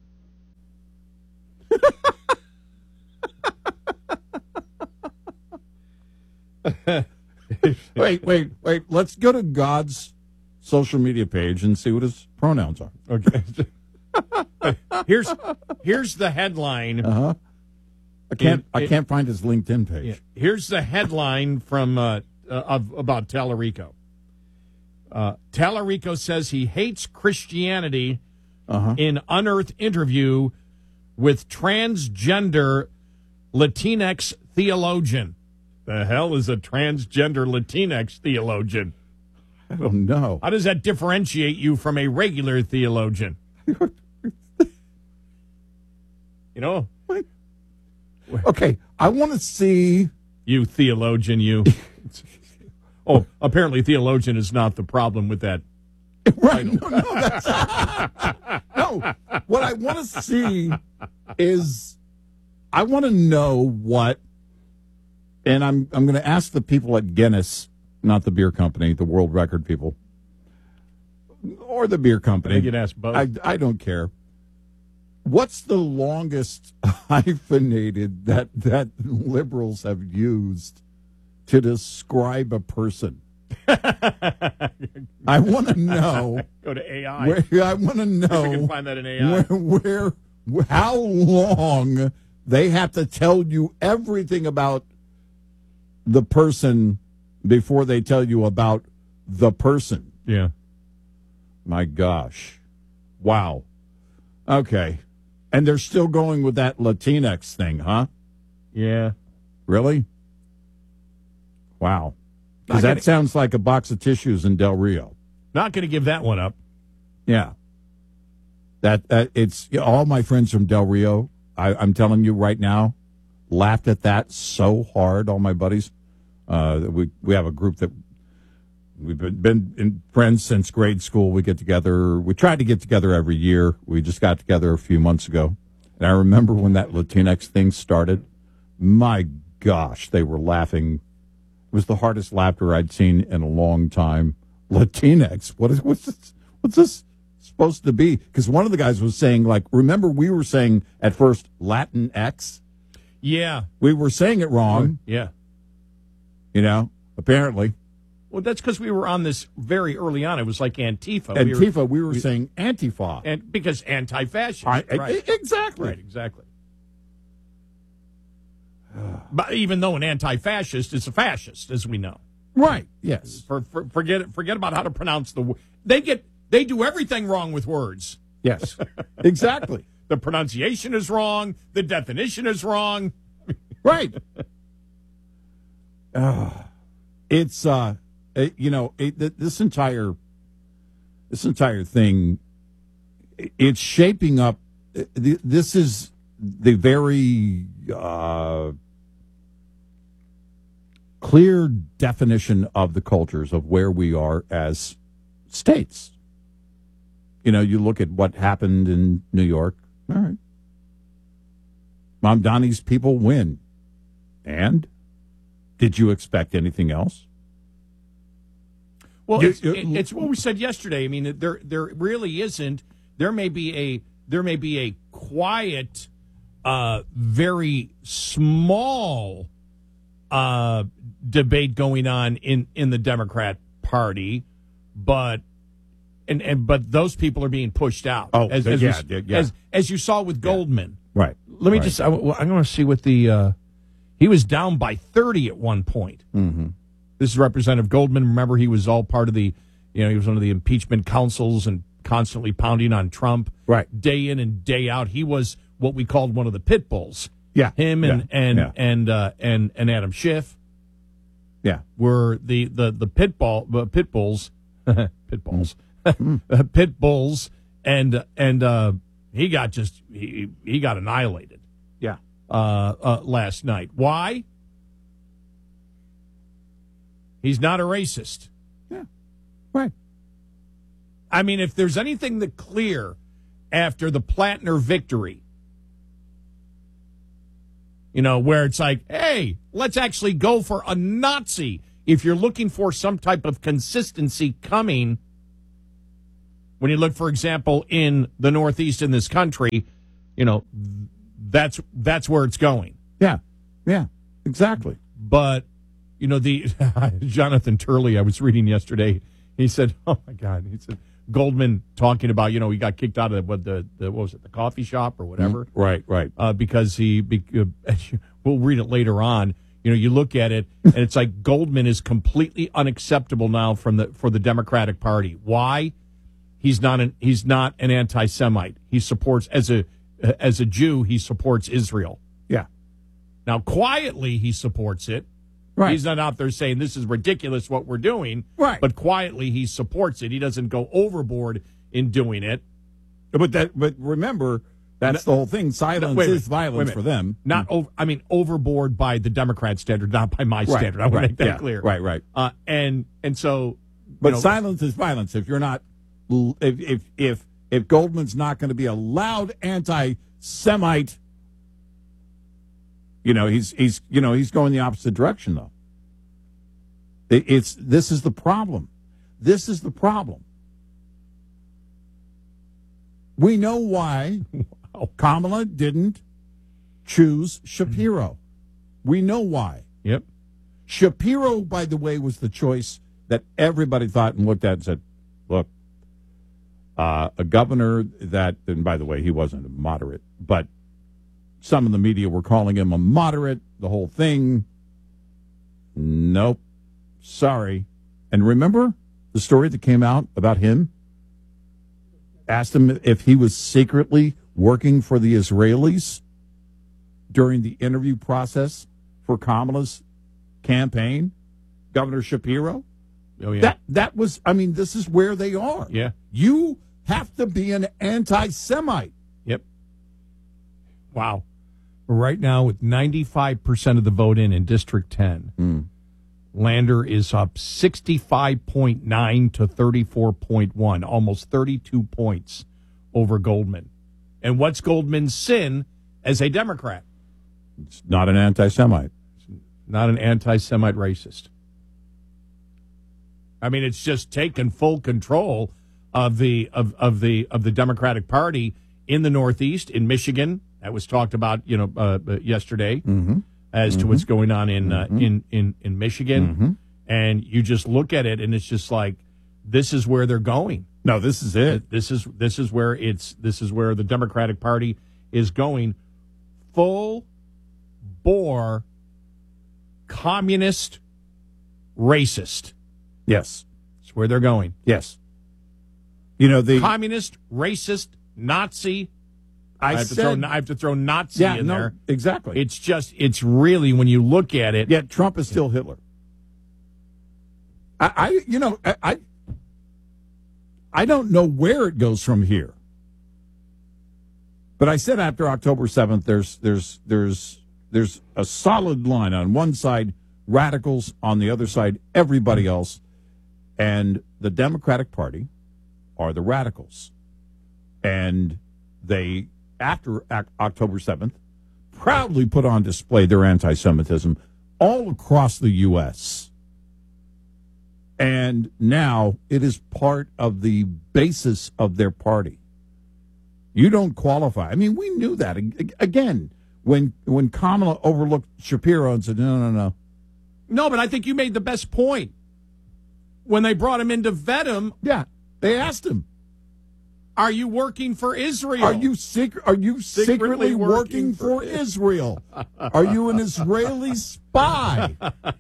Wait. Let's go to God's social media page and see what his pronouns are. Okay. Here's the headline. Uh-huh. I can't find his LinkedIn page. Yeah. Here's the headline from about Tallarico. Tallarico says he hates Christianity in unearthed interview with transgender Latinx theologian. The hell is a transgender Latinx theologian? I don't know. How does that differentiate you from a regular theologian? You know? Okay, I want to see... You theologian, you. Oh, apparently theologian is not the problem with that. Right. No, that's... No, what I want to see is... I want to know what... And I'm going to ask the people at Guinness, not the beer company, the world record people, or the beer company. You can ask both. I don't care. What's the longest hyphenated that liberals have used to describe a person? I want to know. Go to AI. I want to know. If we can find that in AI. How long they have to tell you everything about the person before they tell you about the person. Yeah. My gosh. Wow. Okay. And they're still going with that Latinx thing, huh? Yeah. Really? Wow. Because that sounds like a box of tissues in Del Rio. Not going to give that one up. Yeah. That it's all my friends from Del Rio, I'm telling you right now, laughed at that so hard, all my buddies. We have a group that we've been friends since grade school. We get together. We try to get together every year. We just got together a few months ago. And I remember when that Latinx thing started, my gosh, they were laughing. It was the hardest laughter I'd seen in a long time. Latinx, what's this supposed to be? Because one of the guys was saying, like, remember we were saying at first Latin X? Yeah. We were saying it wrong. Yeah. You know, apparently. Well, that's because we were on this very early on. It was like Antifa. We were saying Antifa. And because anti-fascist. Right. Exactly. Right, exactly. But even though an anti-fascist is a fascist, as we know. Right, yes. Forget about how to pronounce the word. They do everything wrong with words. Yes, exactly. The pronunciation is wrong. The definition is wrong. Right. It's this entire thing, it's shaping up. This is the very clear definition of the cultures of where we are as states. You know, you look at what happened in New York. All right. Mamdani's people win. And did you expect anything else? Well, it's what we said yesterday. I mean, there really isn't. There may be a quiet, very small debate going on in the Democrat Party, but those people are being pushed out. Oh, as you saw with Goldman. Right. Let me just. I'm going to see what the. He was down by 30 at one point. Mm-hmm. This is Representative Goldman. Remember, he was all part of the. He was one of the impeachment counsels and constantly pounding on Trump. Right. Day in and day out. He was what we called one of the pit bulls. Yeah. Him and Adam Schiff. Yeah. Were the pit bulls. Pit bulls. Pit bulls. And he got annihilated. Yeah. last night. Why? He's not a racist. Yeah, right. I mean, if there's anything that clear after the Platner victory, where it's like, hey, let's actually go for a Nazi. If you're looking for some type of consistency coming, when you look, for example, in the Northeast in this country, that's where it's going. Yeah, exactly. But, the Jonathan Turley I was reading yesterday, he said, oh, my God, he said, Goldman talking about, he got kicked out of the coffee shop or whatever. Right. Because we'll read it later on. You look at it and it's like Goldman is completely unacceptable now for the Democratic Party. Why? He's not an anti-Semite. He supports as a Jew, he supports Israel. Yeah. Now quietly he supports it. Right. He's not out there saying this is ridiculous what we're doing. Right. But quietly he supports it. He doesn't go overboard in doing it. But remember, that's the whole thing. Silence is violence for them. Overboard by the Democrat standard, not by my standard. I want to make that clear. Right. And so, but silence is violence. If you're not, if Goldman's not going to be a loud anti-Semite, he's going the opposite direction though. This is the problem. This is the problem. We know why Kamala didn't choose Shapiro. We know why. Yep. Shapiro, by the way, was the choice that everybody thought and looked at and said, look, a governor that, and by the way, he wasn't a moderate, but some of the media were calling him a moderate, the whole thing. Nope. Sorry. And remember the story that came out about him? Asked him if he was secretly working for the Israelis during the interview process for Kamala's campaign, Governor Shapiro. Oh, yeah. That was, this is where they are. Yeah. You have to be an anti-Semite. Yep. Wow. Right now, with 95% of the vote in District 10, Lander is up 65.9 to 34.1, almost 32 points over Goldman. And what's Goldman's sin as a Democrat? It's not an anti-Semite. Not an anti-Semite racist. It's just taken full control of the Democratic Party in the Northeast, in Michigan. That was talked about, yesterday as to what's going on in Michigan. And you just look at it, and it's just like, this is where they're going. No, this is it. This is where the Democratic Party is going. Full bore communist racist. Yes. That's where they're going. Yes. The communist, racist, Nazi. I have to throw Nazi in there. Exactly. It's really, when you look at it. Yet Trump is still Hitler. I don't know where it goes from here. But I said after October 7th, there's a solid line on one side, radicals, on the other side, everybody else. And the Democratic Party are the radicals. And they, after October 7th, proudly put on display their anti-Semitism all across the U.S. And now it is part of the basis of their party. You don't qualify. We knew that. Again, when Kamala overlooked Shapiro and said, no. No, but I think you made the best point. When they brought him in to vet him. Yeah, they asked him, are you working for Israel? Are you secretly working for Israel? Are you an Israeli spy?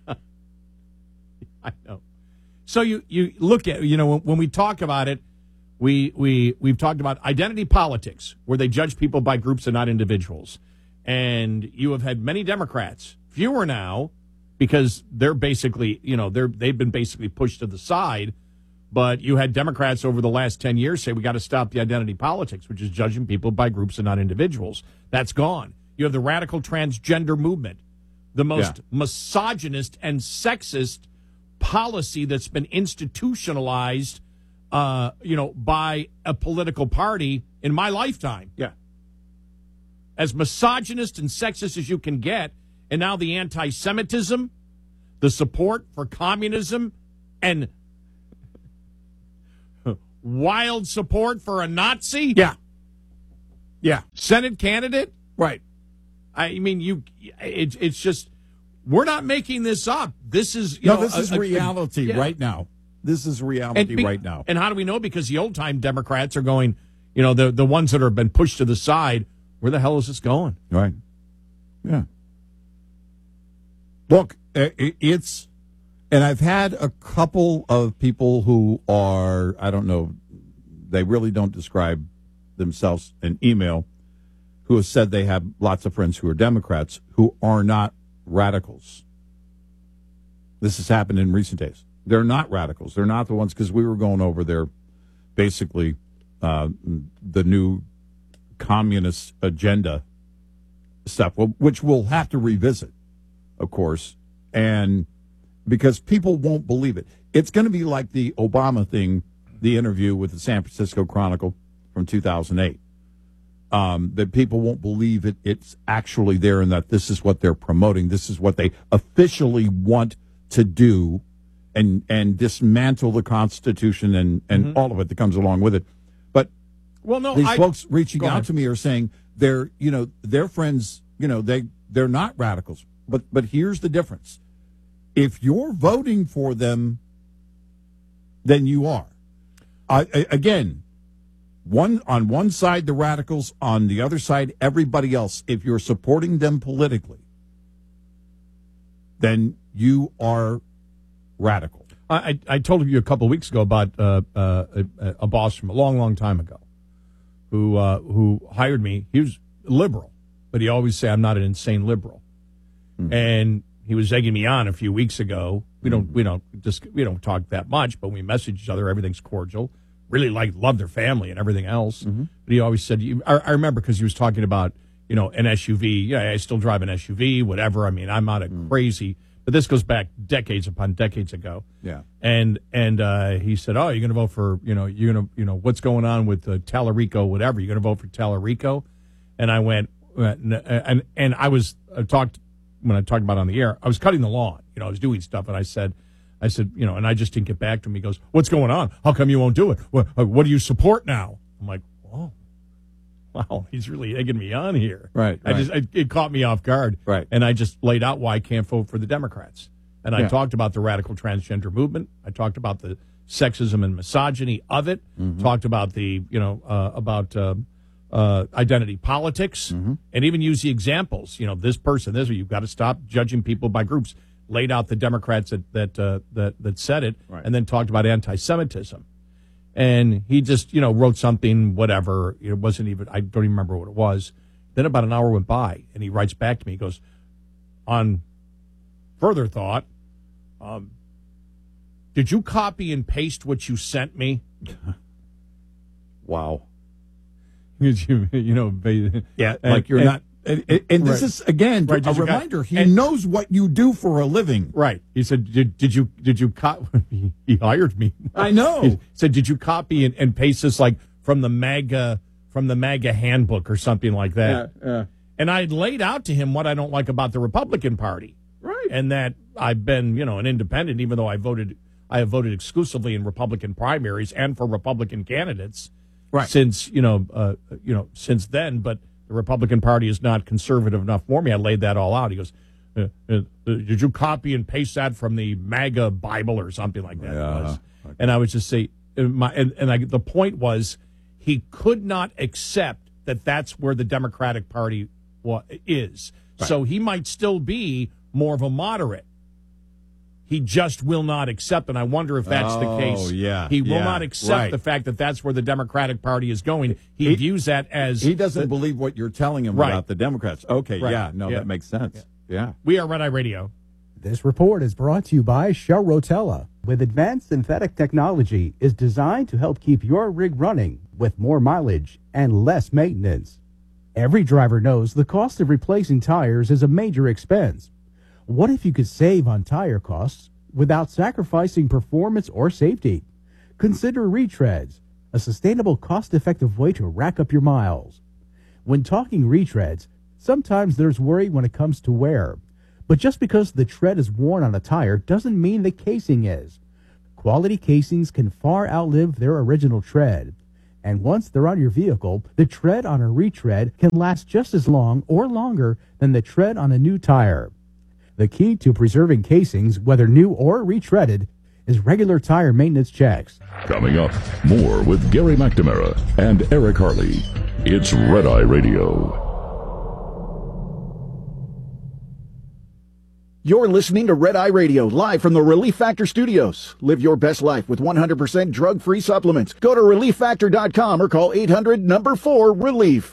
I know. So you look at, when we talk about it, we've talked about identity politics, where they judge people by groups and not individuals. And you have had many Democrats, fewer now, because they're basically, they've been basically pushed to the side. But you had Democrats over the last 10 years say we got to stop the identity politics, which is judging people by groups and not individuals. That's gone. You have the radical transgender movement, the most misogynist and sexist policy that's been institutionalized, by a political party in my lifetime. Yeah. As misogynist and sexist as you can get, and now the anti-Semitism, the support for communism, and wild support for a Nazi. Yeah. Yeah. Senate candidate. Right. I mean, it's just, we're not making this up. This is, this is reality right now. This is reality right now. And how do we know? Because the old-time Democrats are going, the ones that have been pushed to the side, where the hell is this going? Right. Yeah. Look, it's, and I've had a couple of people who are, I don't know, they really don't describe themselves in email, who have said they have lots of friends who are Democrats who are not radicals. This has happened in recent days. They're not radicals. They're not the ones, because we were going over their, basically, the new communist agenda stuff, which we'll have to revisit, of course, and because people won't believe it. It's going to be like the Obama thing, the interview with the San Francisco Chronicle from 2008, that people won't believe it's actually there and that this is what they're promoting. This is what they officially want to do, and dismantle the Constitution and all of it that comes along with it. But these folks reaching out to me are saying they're friends, they're not radicals. But here's the difference. If you're voting for them, then you are. Again, on one side, the radicals, on the other side, everybody else. If you're supporting them politically, then you are radical. I told you a couple of weeks ago about a boss from a long time ago who hired me. He was liberal, but he always say I'm not an insane liberal. Mm-hmm. And he was egging me on a few weeks ago. We don't talk that much, but we message each other. Everything's cordial. Really love their family and everything else. Mm-hmm. But he always said, I remember because he was talking about an SUV. Yeah, I still drive an SUV, whatever. I mean, I'm not a crazy. But this goes back decades upon decades ago. Yeah. And he said, "Oh, you're going to vote for, you're going to, what's going on with Tallarico, whatever. You're going to vote for Tallarico?" And I went, and I was talked when I talked about it on the air. I was cutting the lawn. I was doing stuff, and I said, and I just didn't get back to him. He goes, "What's going on? How come you won't do it? What do you support now?" I'm like, "Oh, wow, he's really egging me on here." Right. It caught me off guard. Right. And I just laid out why I can't vote for the Democrats. And I talked about the radical transgender movement. I talked about the sexism and misogyny of it. Mm-hmm. Talked about the, identity politics, and even use the examples. This person, you've got to stop judging people by groups. Laid out the Democrats that said it, right. And then talked about anti-Semitism. And he just, wrote something, whatever. It wasn't even, I don't even remember what it was. Then about an hour went by, and he writes back to me. He goes, "On further thought, did you copy and paste what you sent me?" Wow. Yeah, like you're not. And this is, again, a reminder. He knows what you do for a living. Right. He said, did you he hired me. I know. He said, "Did you copy and paste this from the MAGA handbook or something like that?" Yeah. And I laid out to him what I don't like about the Republican Party. Right. And that I've been, an independent, even though I have voted exclusively in Republican primaries and for Republican candidates. Right. Since, since then, but the Republican Party is not conservative enough for me. I laid that all out. He goes, "Did you copy and paste that from the MAGA Bible or something like that?" Yeah. It was. Okay. And I would just say, the point was, he could not accept that that's where the Democratic Party is. Right. So he might still be more of a moderate. He just will not accept, and I wonder if that's the case. Yeah. He will not accept the fact that that's where the Democratic Party is going. He views that as... He doesn't believe what you're telling him about the Democrats. Okay, right. That makes sense. Yeah. We are Red Eye Radio. This report is brought to you by Shell Rotella. With advanced synthetic technology, is designed to help keep your rig running with more mileage and less maintenance. Every driver knows the cost of replacing tires is a major expense. What if you could save on tire costs without sacrificing performance or safety? Consider retreads, a sustainable, cost-effective way to rack up your miles. When talking retreads, sometimes there's worry when it comes to wear. But just because the tread is worn on a tire doesn't mean the casing is. Quality casings can far outlive their original tread. And once they're on your vehicle, the tread on a retread can last just as long or longer than the tread on a new tire. The key to preserving casings, whether new or retreaded, is regular tire maintenance checks. Coming up, more with Gary McNamara and Eric Harley. It's Red Eye Radio. You're listening to Red Eye Radio, live from the Relief Factor Studios. Live your best life with 100% drug-free supplements. Go to ReliefFactor.com or call 800-4-RELIEF.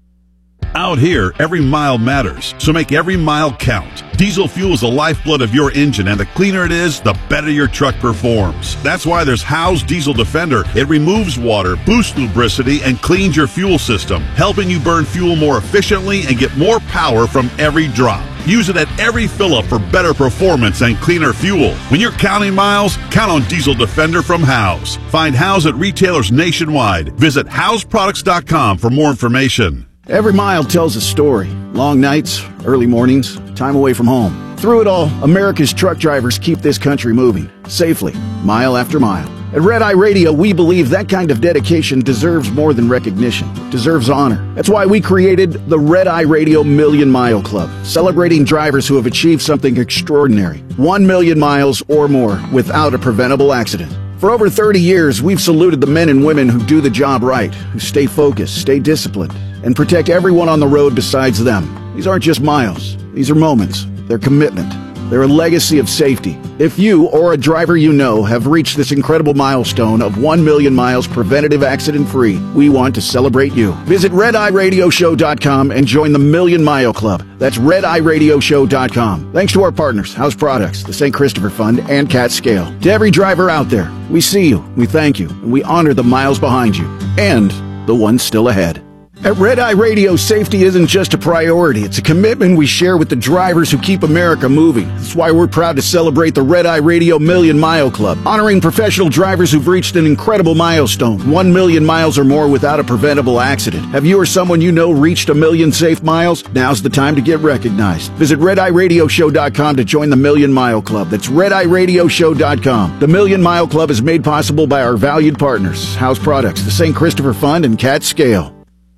Out here, every mile matters, so make every mile count. Diesel fuel is the lifeblood of your engine, and the cleaner it is, the better your truck performs. That's why there's Howe's Diesel Defender. It removes water, boosts lubricity, and cleans your fuel system, helping you burn fuel more efficiently and get more power from every drop. Use it at every fill-up for better performance and cleaner fuel. When you're counting miles, count on Diesel Defender from Howe's. Find Howe's at retailers nationwide. Visit Howe'sProducts.com for more information. Every mile tells a story. Long nights, early mornings, time away from home. Through it all, America's truck drivers keep this country moving, safely, mile after mile. At Red Eye Radio, we believe that kind of dedication deserves more than recognition. It deserves honor. That's why we created the Red Eye Radio Million Mile Club, celebrating drivers who have achieved something extraordinary. 1 million miles or more without a preventable accident. For over 30 years, we've saluted the men and women who do the job right, who stay focused, stay disciplined, and protect everyone on the road besides them. These aren't just miles. These are moments. They're commitment. They're a legacy of safety. If you or a driver you know have reached this incredible milestone of 1 million miles preventative accident-free, we want to celebrate you. Visit RedEyeRadioShow.com and join the Million Mile Club. That's RedEyeRadioShow.com. Thanks to our partners, House Products, the St. Christopher Fund, and Cat Scale. To every driver out there, we see you, we thank you, and we honor the miles behind you, and the ones still ahead. At Red Eye Radio, safety isn't just a priority. It's a commitment we share with the drivers who keep America moving. That's why we're proud to celebrate the Red Eye Radio Million Mile Club, honoring professional drivers who've reached an incredible milestone, 1 million miles or more without a preventable accident. Have you or someone you know reached 1 million safe miles? Now's the time to get recognized. Visit RedEyeRadioShow.com to join the Million Mile Club. That's RedEyeRadioShow.com. The Million Mile Club is made possible by our valued partners, House Products, the St. Christopher Fund, and Cat Scale.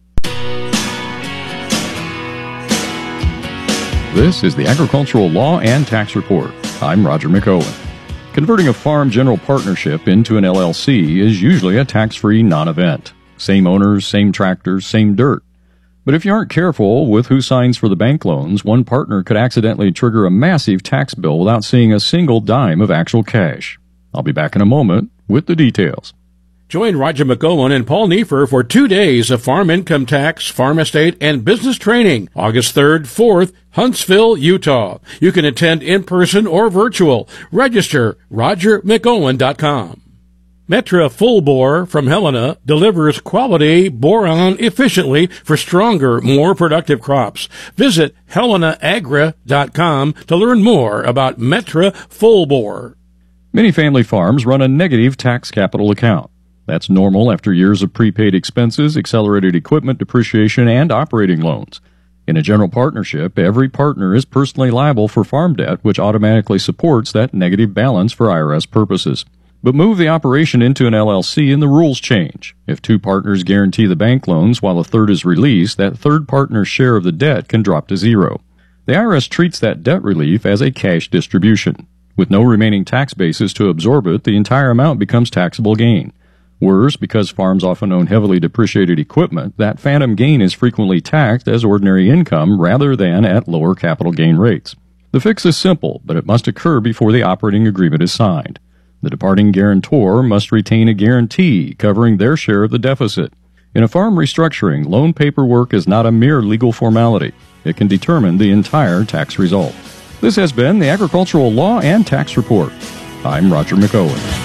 This is the Agricultural Law and Tax Report. I'm Roger McOwen. Converting a farm general partnership into an LLC is usually a tax-free non-event. Same owners, same tractors, same dirt. But if you aren't careful with who signs for the bank loans, one partner could accidentally trigger a massive tax bill without seeing a single dime of actual cash. I'll be back in a moment with the details. Join Roger McGowan and Paul Neiffer for 2 days of farm income tax, farm estate, and business training. August 3rd, 4th, Huntsville, Utah. You can attend in person or virtual. Register RogerMcGowan.com. Metra Full Bore from Helena delivers quality boron efficiently for stronger, more productive crops. Visit HelenaAgra.com to learn more about Metra Full Bore. Many family farms run a negative tax capital account. That's normal after years of prepaid expenses, accelerated equipment depreciation, and operating loans. In a general partnership, every partner is personally liable for farm debt, which automatically supports that negative balance for IRS purposes. But move the operation into an LLC and the rules change. If 2 partners guarantee the bank loans while a third is released, that third partner's share of the debt can drop to zero. The IRS treats that debt relief as a cash distribution. With no remaining tax basis to absorb it, the entire amount becomes taxable gain. Worse, because farms often own heavily depreciated equipment, that phantom gain is frequently taxed as ordinary income rather than at lower capital gain rates. The fix is simple, but it must occur before the operating agreement is signed. The departing guarantor must retain a guarantee covering their share of the deficit. In a farm restructuring, loan paperwork is not a mere legal formality. It can determine the entire tax result. This has been the Agricultural Law and Tax Report. I'm Roger McOwen.